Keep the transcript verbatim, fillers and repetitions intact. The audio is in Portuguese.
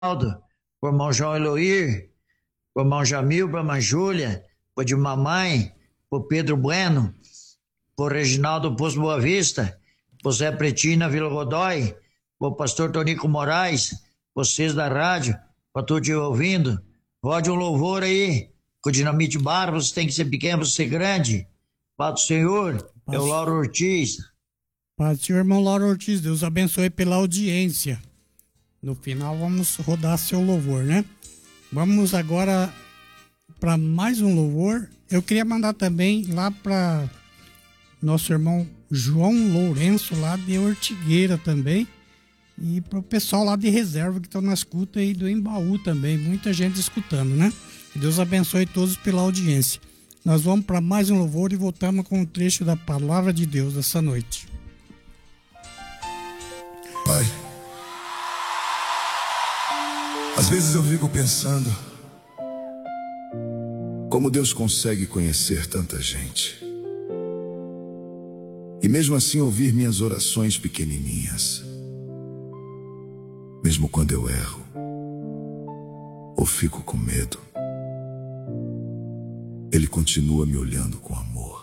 Aldo, pro irmão João Eloir, pro irmão Jamil, pra irmã Júlia, pro de mamãe, pro Pedro Bueno, pro Reginaldo Poço Boa Vista, pro Zé Pretinho na Vila Godoy, pro pastor Tonico Moraes, vocês da rádio, pra tu te ouvindo. Rode um louvor aí, com o Dinamite Barbos, tem que ser pequeno pra ser grande. Paz do Senhor, é o Lauro Ortiz. Paz do Senhor, irmão Lauro Ortiz, Deus abençoe pela audiência. No final vamos rodar seu louvor, né? Vamos agora para mais um louvor. Eu queria mandar também lá para nosso irmão João Lourenço, lá de Ortigueira também. E para o pessoal lá de reserva que estão na escuta aí do Embaú também. Muita gente escutando, né? Que Deus abençoe todos pela audiência. Nós vamos para mais um louvor e voltamos com um trecho da Palavra de Deus dessa noite. Pai, às vezes eu fico pensando como Deus consegue conhecer tanta gente e mesmo assim ouvir minhas orações pequenininhas. Mesmo quando eu erro ou fico com medo, Ele continua me olhando com amor.